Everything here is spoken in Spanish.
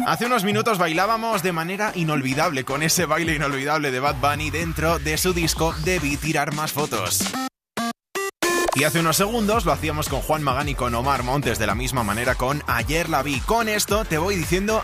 Hace unos minutos bailábamos de manera inolvidable con ese baile inolvidable de Bad Bunny dentro de su disco Debí tirar más fotos. Y hace unos segundos lo hacíamos con Juan Magán y con Omar Montes de la misma manera con Ayer la vi. Con esto te voy diciendo